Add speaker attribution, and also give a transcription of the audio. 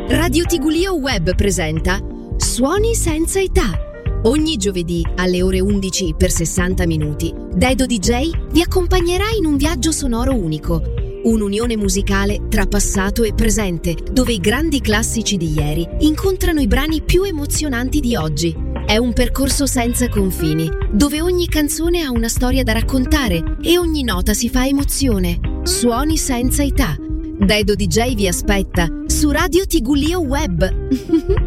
Speaker 1: Radio Tigulio Web presenta Suoni senza età. Ogni giovedì alle ore 11 per 60 minuti, Dedo DJ vi accompagnerà in un viaggio sonoro unico. Un'unione musicale tra passato e presente, dove i grandi classici di ieri incontrano i brani più emozionanti di oggi. È un percorso senza confini, dove ogni canzone ha una storia da raccontare e ogni nota si fa emozione. Suoni senza età. Dedo DJ vi aspetta su Radio Tigulio Web.